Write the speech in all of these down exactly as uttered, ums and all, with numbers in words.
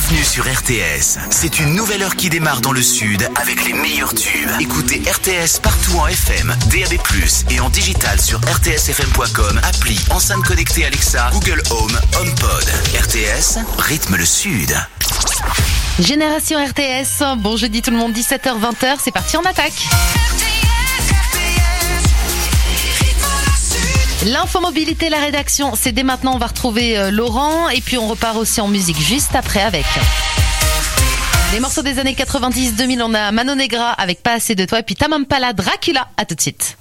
Bienvenue sur R T S. C'est une nouvelle heure qui démarre dans le sud avec les meilleurs tubes. Écoutez R T S partout en F M, D A B plus, et en digital sur r t s f m point com, appli, enceinte connectée Alexa, Google Home, HomePod. R T S, rythme le sud. Génération R T S, bon jeudi tout le monde, dix-sept heures vingt, c'est parti, on attaque. L'infomobilité, la rédaction, c'est dès maintenant, on va retrouver euh, Laurent, et puis on repart aussi en musique juste après avec les morceaux des années quatre-vingt-dix deux mille. On a Mano Negra avec Pas assez de toi, et puis Tamampala, Dracula, à tout de suite.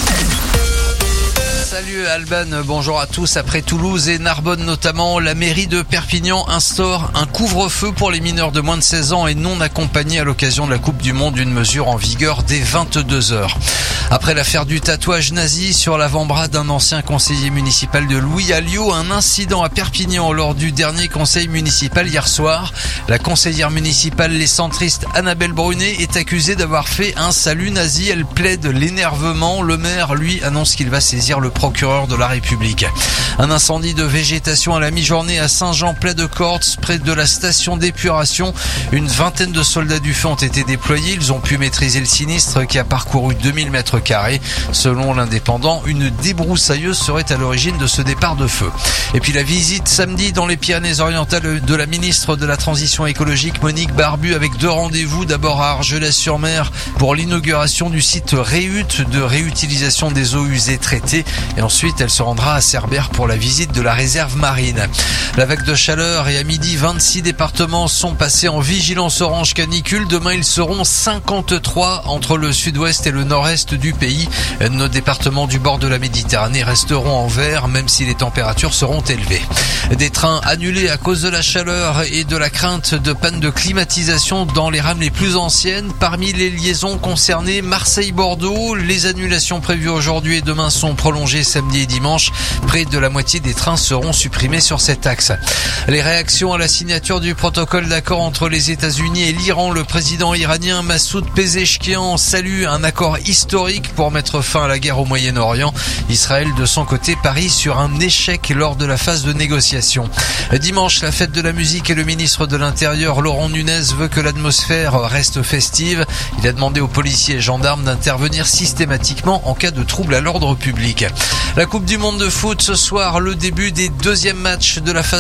Salut Alban, bonjour à tous. Après Toulouse et Narbonne notamment, la mairie de Perpignan instaure un couvre-feu pour les mineurs de moins de seize ans et non accompagnés à l'occasion de la Coupe du Monde, une mesure en vigueur dès vingt-deux heures. Après l'affaire du tatouage nazi sur l'avant-bras d'un ancien conseiller municipal de Louis-Alliot, un incident à Perpignan lors du dernier conseil municipal hier soir. La conseillère municipale Les Centristes Annabelle Brunet est accusée d'avoir fait un salut nazi. Elle plaide l'énervement. Le maire, lui, annonce qu'il va saisir le procureur de la République. Un incendie de végétation à la mi-journée à Saint-Jean-Près-de-Cordes, près de la station d'épuration. Une vingtaine de soldats du feu ont été déployés. Ils ont pu maîtriser le sinistre qui a parcouru deux mille mètres carrés. Selon l'Indépendant, une débroussailleuse serait à l'origine de ce départ de feu. Et puis la visite samedi dans les Pyrénées-Orientales de la ministre de la Transition écologique, Monique Barbu, avec deux rendez-vous. D'abord à Argelès-sur-Mer pour l'inauguration du site Réut de réutilisation des eaux usées traitées. Et ensuite, elle se rendra à Cerbère pour la visite de la réserve marine. La vague de chaleur et à midi, vingt-six départements sont passés en vigilance orange canicule. Demain, ils seront cinquante-trois entre le sud-ouest et le nord-est du pays. Nos départements du bord de la Méditerranée resteront en vert, même si les températures seront élevées. Des trains annulés à cause de la chaleur et de la crainte de panne de climatisation dans les rames les plus anciennes. Parmi les liaisons concernées, Marseille-Bordeaux, les annulations prévues aujourd'hui et demain sont prolongées samedi et dimanche. Près de la moitié des trains seront supprimés sur cet axe. Les réactions à la signature du protocole d'accord entre les États-Unis et l'Iran, le président iranien Massoud Pezeshkian salue un accord historique pour mettre fin à la guerre au Moyen-Orient. Israël, de son côté, parie sur un échec lors de la phase de négociation. Dimanche, la fête de la musique et le ministre de l'Intérieur, Laurent Nunez, veut que l'atmosphère reste festive. Il a demandé aux policiers et gendarmes d'intervenir systématiquement en cas de trouble à l'ordre public. La Coupe du Monde de foot ce soir, le début des deuxièmes matchs de la phase